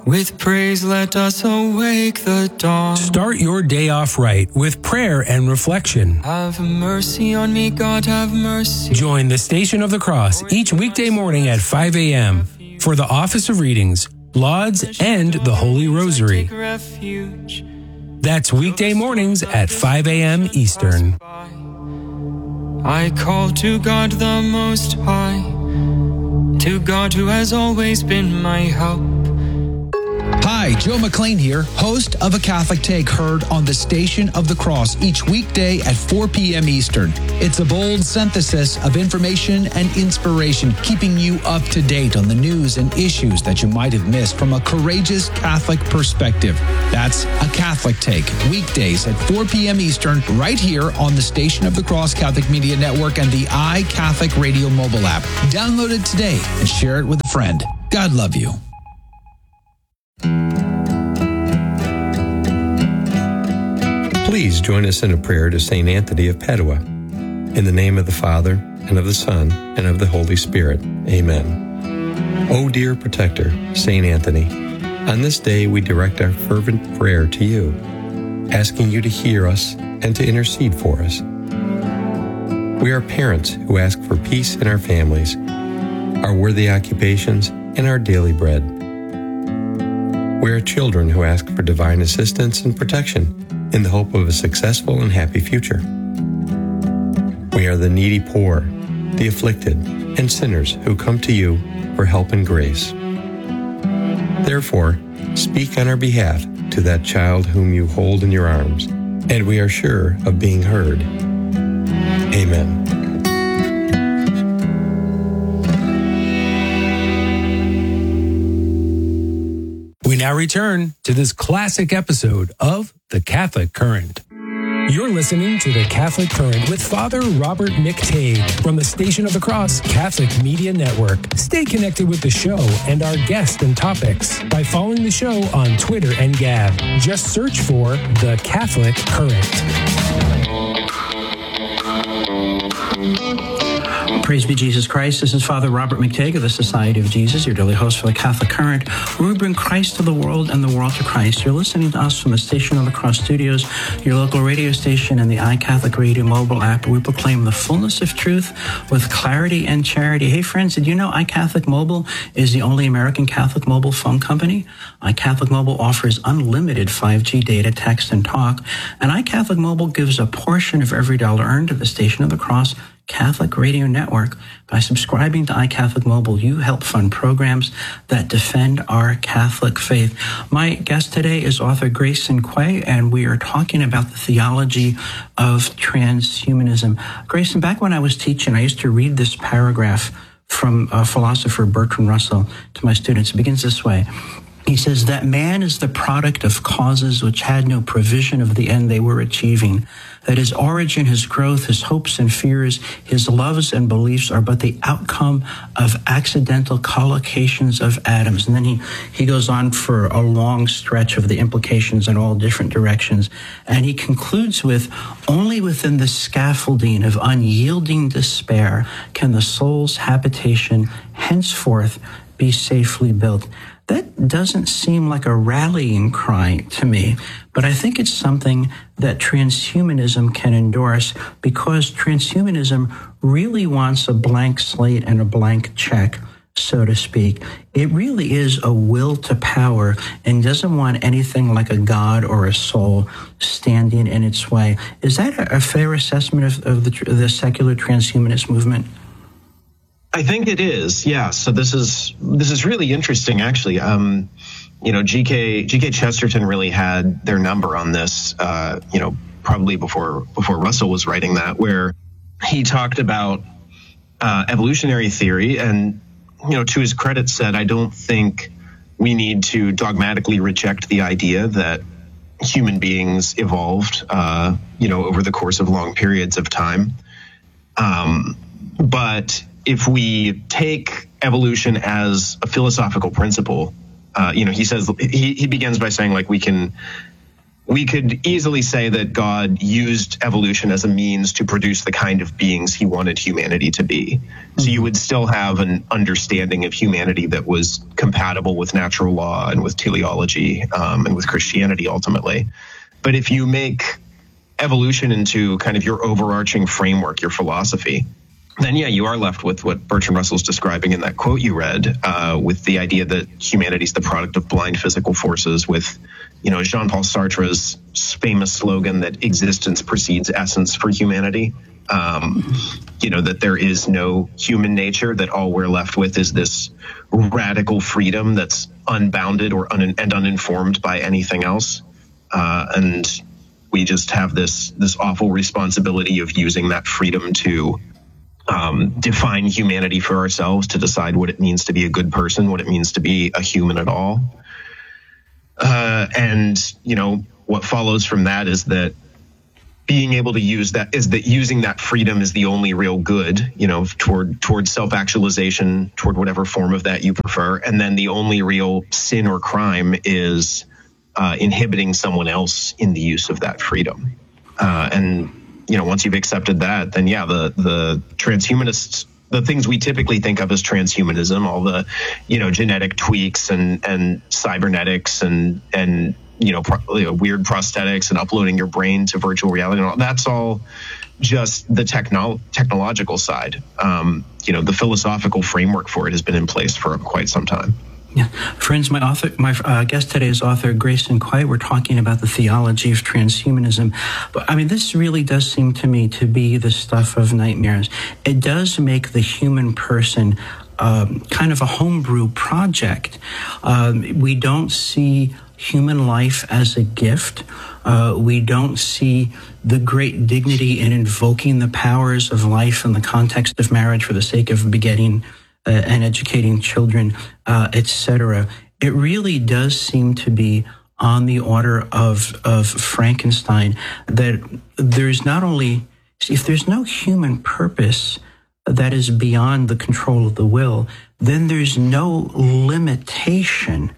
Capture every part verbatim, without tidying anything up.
With praise let us awake the dawn. Start your day off right with prayer and reflection. Have mercy on me, God, have mercy. Join the Station of the Cross each weekday morning at five a.m. for the Office of Readings, Lauds, and the Holy Rosary. That's weekday mornings at five a.m. Eastern. I call to God the Most High, to God who has always been my help. Hi, Joe McLean here, host of A Catholic Take, heard on the Station of the Cross each weekday at four p.m. Eastern. It's a bold synthesis of information and inspiration, keeping you up to date on the news and issues that you might have missed from a courageous Catholic perspective. That's A Catholic Take, weekdays at four p.m. Eastern, right here on the Station of the Cross Catholic Media Network and the iCatholic Radio mobile app. Download it today and share it with a friend. God love you. Please join us in a prayer to Saint Anthony of Padua. In the name of the Father, and of the Son, and of the Holy Spirit. Amen. O dear protector, Saint Anthony, on this day we direct our fervent prayer to you, asking you to hear us and to intercede for us. We are parents who ask for peace in our families, our worthy occupations, and our daily bread. We are children who ask for divine assistance and protection in the hope of a successful and happy future. We are the needy poor, the afflicted, and sinners who come to you for help and grace. Therefore, speak on our behalf to that child whom you hold in your arms, and we are sure of being heard. Amen. We now return to this classic episode of The Catholic Current. You're listening to The Catholic Current with Father Robert McTague from the Station of the Cross Catholic Media Network. Stay connected with the show and our guests and topics by following the show on Twitter and Gab. Just search for The Catholic Current. Praise be Jesus Christ. This is Father Robert McTague of the Society of Jesus, your daily host for the Catholic Current, where we bring Christ to the world and the world to Christ. You're listening to us from the Station of the Cross Studios, your local radio station, and the iCatholic Radio mobile app, where we proclaim the fullness of truth with clarity and charity. Hey, friends, did you know iCatholic Mobile is the only American Catholic mobile phone company? iCatholic Mobile offers unlimited five G data, text, and talk, and iCatholic Mobile gives a portion of every dollar earned to the Station of the Cross Catholic Radio Network. By subscribing to iCatholic Mobile, you help fund programs that defend our Catholic faith. My guest today is author Grayson Quay, and we are talking about the theology of transhumanism. Grayson, back when I was teaching, I used to read this paragraph from uh, philosopher Bertrand Russell to my students. It begins this way. He says that man is the product of causes which had no provision of the end they were achieving, that his origin, his growth, his hopes and fears, his loves and beliefs are but the outcome of accidental collocations of atoms. And then he, he goes on for a long stretch of the implications in all different directions. And he concludes with, only within the scaffolding of unyielding despair can the soul's habitation henceforth be safely built. That doesn't seem like a rallying cry to me, but I think it's something that transhumanism can endorse, because transhumanism really wants a blank slate and a blank check, so to speak. It really is a will to power and doesn't want anything like a God or a soul standing in its way. Is that a fair assessment of, of the, the secular transhumanist movement? I think it is, yeah. So this is this is really interesting, actually. Um, you know, G K G K Chesterton really had their number on this. Uh, you know, probably before before Russell was writing that, where he talked about uh, evolutionary theory, and you know, to his credit, said, "I don't think we need to dogmatically reject the idea that human beings evolved, uh, you know, over the course of long periods of time, um, but." If we take evolution as a philosophical principle, uh, you know, he says, he, he begins by saying, like, we can we could easily say that God used evolution as a means to produce the kind of beings he wanted humanity to be. Mm-hmm. So you would still have an understanding of humanity that was compatible with natural law and with teleology um, and with Christianity ultimately. But if you make evolution into kind of your overarching framework, your philosophy, then yeah, you are left with what Bertrand Russell's describing in that quote you read, uh, with the idea that humanity is the product of blind physical forces, with, you know, Jean-Paul Sartre's famous slogan that existence precedes essence for humanity. Um, you know, that there is no human nature, that all we're left with is this radical freedom that's unbounded or un- and uninformed by anything else. Uh, and we just have this this awful responsibility of using that freedom to um, define humanity for ourselves, to decide what it means to be a good person, what it means to be a human at all. Uh, and, you know, what follows from that is that being able to use that is that using that freedom is the only real good, you know, toward toward self-actualization, toward whatever form of that you prefer. And then the only real sin or crime is uh, inhibiting someone else in the use of that freedom. Uh, and, you know, once you've accepted that, then, yeah, the the transhumanists, the things we typically think of as transhumanism, all the, you know, genetic tweaks and, and cybernetics and, and, you know, pro, you know, weird prosthetics and uploading your brain to virtual reality and all, that's all just the techno- technological side. Um, you know, the philosophical framework for it has been in place for quite some time. Yeah, friends, my author, my uh, guest today is author Grayson Quite. We're talking about the theology of transhumanism. But I mean, this really does seem to me to be the stuff of nightmares. It does make the human person um, kind of a homebrew project. Um, we don't see human life as a gift. Uh, we don't see the great dignity in invoking the powers of life in the context of marriage for the sake of begetting uh, and educating children, uh, et cetera. It really does seem to be on the order of of Frankenstein, that there's not only, if there's no human purpose that is beyond the control of the will, then there's no limitation.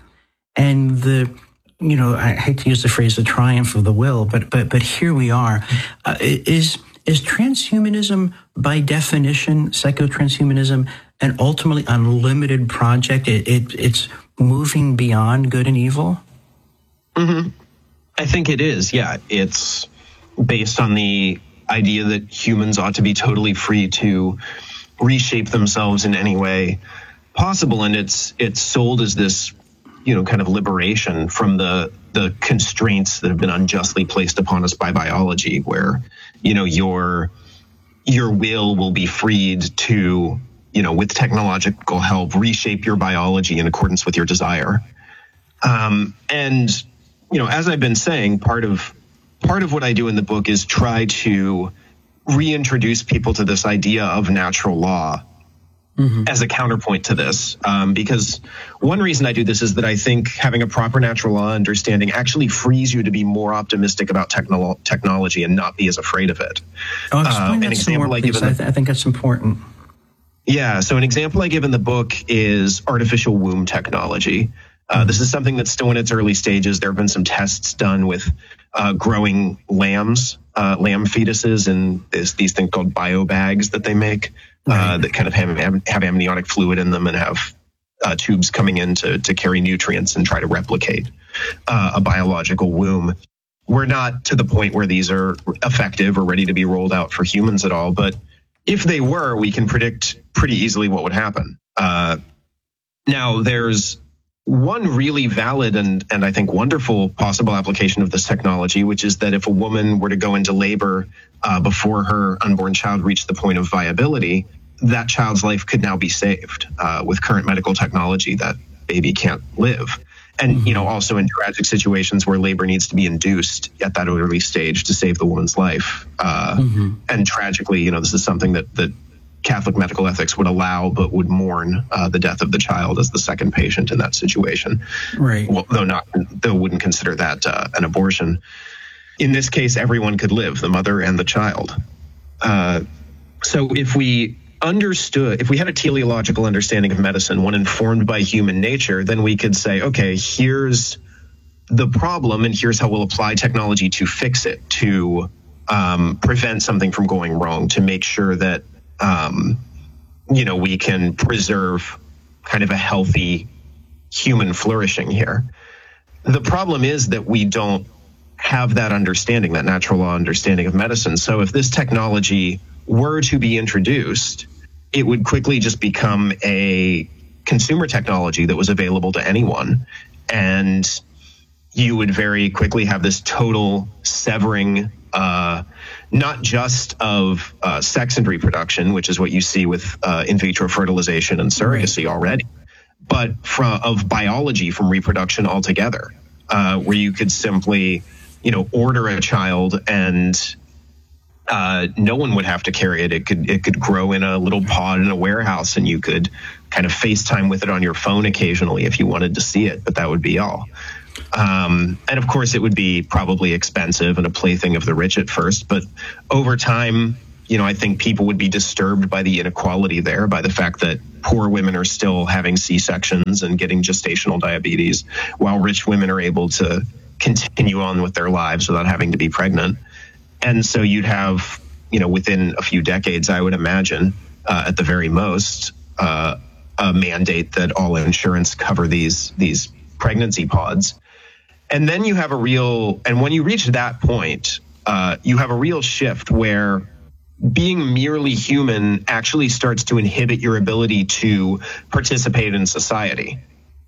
And the, you know, I hate to use the phrase the triumph of the will, but but but here we are. Uh, is is transhumanism by definition, psychotranshumanism, an ultimately unlimited project? It, it it's moving beyond good and evil? Mm-hmm. I think it is, yeah. It's based on the idea that humans ought to be totally free to reshape themselves in any way possible, and it's it's sold as this, you know, kind of liberation from the the constraints that have been unjustly placed upon us by biology, where, you know, your your will will be freed to, you know, with technological help, reshape your biology in accordance with your desire. Um, and, you know, as I've been saying, part of part of what I do in the book is try to reintroduce people to this idea of natural law. Mm-hmm. As a counterpoint to this, um, because one reason I do this is that I think having a proper natural law understanding actually frees you to be more optimistic about technolo- technology and not be as afraid of it. Oh, explain uh, that some more, please. I, th- I think that's important. Yeah, so an example I give in the book is artificial womb technology. Uh, this is something that's still in its early stages. There have been some tests done with uh, growing lambs, uh, lamb fetuses, and this, these things called biobags that they make. Uh, that kind of have, have amniotic fluid in them and have uh, tubes coming in to, to carry nutrients and try to replicate uh, a biological womb. We're not to the point where these are effective or ready to be rolled out for humans at all, but if they were, we can predict pretty easily what would happen. Uh, now, there's one really valid and, and I think wonderful possible application of this technology, which is that if a woman were to go into labor uh, before her unborn child reached the point of viability, that child's life could now be saved. Uh, with current medical technology, that baby can't live. And, mm-hmm. you know, also in tragic situations where labor needs to be induced at that early stage to save the woman's life. Uh, mm-hmm. And tragically, you know, this is something that, that Catholic medical ethics would allow, but would mourn uh, the death of the child as the second patient in that situation. Right. Well, though not, though wouldn't consider that uh, an abortion. In this case, everyone could live, the mother and the child. Uh, so if we understood, if we had a teleological understanding of medicine, one informed by human nature, then we could say, okay, here's the problem, and here's how we'll apply technology to fix it, to um, prevent something from going wrong, to make sure that, um, you know, we can preserve kind of a healthy human flourishing here. The problem is that we don't have that understanding, that natural law understanding of medicine. So if this technology were to be introduced, it would quickly just become a consumer technology that was available to anyone. And you would very quickly have this total severing, uh, not just of uh, sex and reproduction, which is what you see with uh, in vitro fertilization and surrogacy right. already, but from, of biology from reproduction altogether, uh, where you could simply, you know, order a child and uh, no one would have to carry it. It could it could grow in a little pod in a warehouse, and you could kind of FaceTime with it on your phone occasionally if you wanted to see it, but that would be all. Um, and of course, it would be probably expensive and a plaything of the rich at first, but over time, you know, I think people would be disturbed by the inequality there, by the fact that poor women are still having C-sections and getting gestational diabetes, while rich women are able to continue on with their lives without having to be pregnant. And so you'd have, you know, within a few decades, I would imagine, uh, at the very most, uh, a mandate that all insurance cover these these pregnancy pods. And then you have a real, and when you reach that point, uh, you have a real shift where being merely human actually starts to inhibit your ability to participate in society.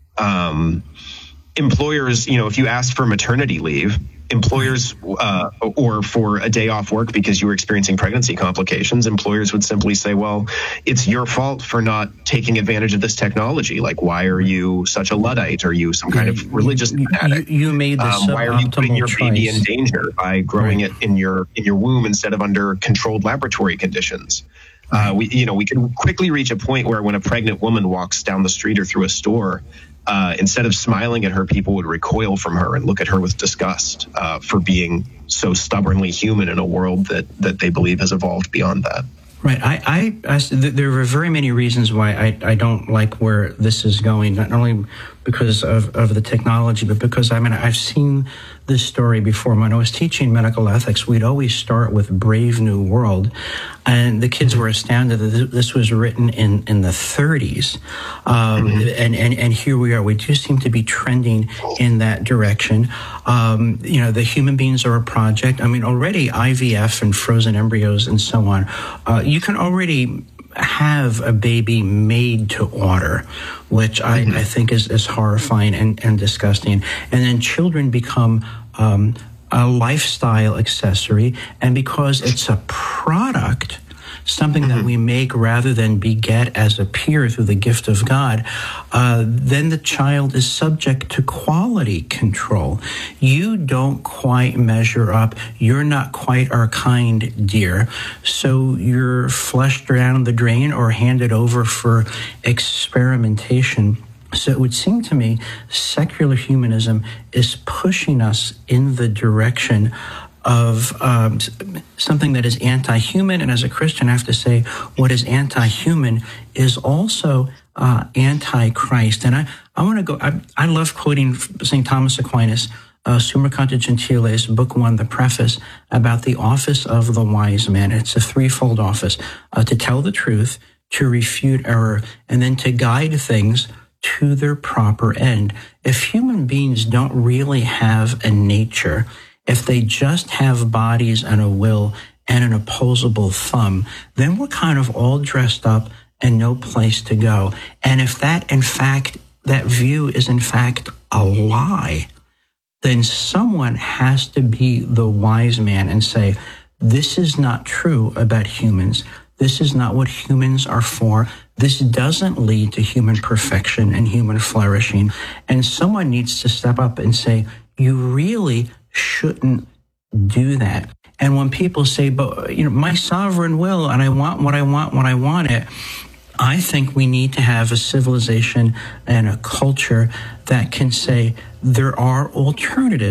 Um, employers, you know, if you ask for maternity leave, employers, uh, or for a day off work because you were experiencing pregnancy complications, employers would simply say, well, it's your fault for not taking advantage of this technology. Like, why are you such a Luddite? Are you some kind of religious fanatic? You, you made this um, Why are you putting your choice. baby in danger by growing right. it in your in your womb instead of under controlled laboratory conditions? Uh, we, you know, we can quickly reach a point where when a pregnant woman walks down the street or through a store, Uh, instead of smiling at her, people would recoil from her and look at her with disgust uh, for being so stubbornly human in a world that, that they believe has evolved beyond that. Right. I, I, I, there are very many reasons why I, I don't like where this is going, not only because of, of the technology, but because, I mean, I've seen this story before. When I was teaching medical ethics, we'd always start with Brave New World, and the kids were astounded that this was written in, in the thirties. Um, mm-hmm. and, and, and here we are. We do seem to be trending in that direction. Um, you know, the human beings are a project. I mean, already I V F and frozen embryos and so on, uh, you can already have a baby made to order, which I, mm-hmm. I think is, is horrifying and, and disgusting. And then children become um, a lifestyle accessory, and because it's a product, something mm-hmm. that we make rather than beget as a peer through the gift of God, uh, then the child is subject to quality control. You don't quite measure up. You're not quite our kind, dear. So you're flushed down the drain or handed over for experimentation. So it would seem to me secular humanism is pushing us in the direction of um, something that is anti-human. And as a Christian, I have to say what is anti-human is also uh, anti-Christ. And I, I want to go, I, I love quoting Saint Thomas Aquinas, uh, Summa Contra Gentiles, book one, the preface, about the office of the wise man. It's a threefold office, uh, to tell the truth, to refute error, and then to guide things to their proper end. If human beings don't really have a nature, if they just have bodies and a will and an opposable thumb, then we're kind of all dressed up and no place to go. And if that, in fact, that view is in fact a lie, then someone has to be the wise man and say, this is not true about humans. This is not what humans are for. This doesn't lead to human perfection and human flourishing. And someone needs to step up and say, you really shouldn't do that. And when people say, but, you know, my sovereign will, and I want what I want when I want it, I think we need to have a civilization and a culture that can say there are alternatives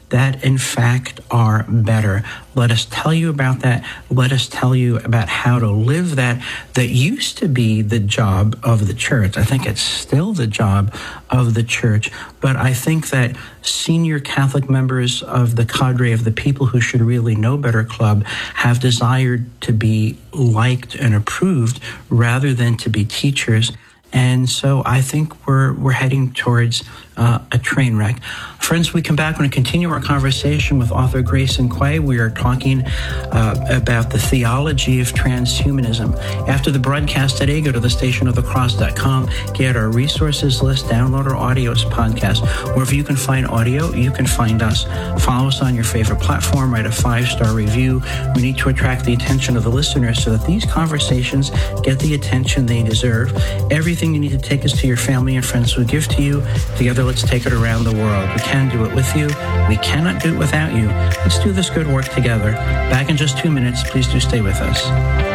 that in fact are better. Let us tell you about that. Let us tell you about how to live that. That used to be the job of the church. I think it's still the job of the church. But I think that senior Catholic members of the cadre of the People Who Should Really Know Better Club have desired to be liked and approved rather than to be teachers. And so I think we're we're heading towards uh, a train wreck. Friends, we come back, we're going to continue our conversation with author Grayson Quay. We are talking uh, about the theology of transhumanism. After the broadcast today, go to the station of the cross dot com, get our resources list, download our audios podcast. Wherever you can find audio, you can find us. Follow us on your favorite platform, write a five-star review. We need to attract the attention of the listeners so that these conversations get the attention they deserve. Everything you need to take us to your family and friends who give to you. Together, let's take it around the world. We can do it with you. We cannot do it without you. Let's do this good work together. Back in just two minutes. Please do stay with us.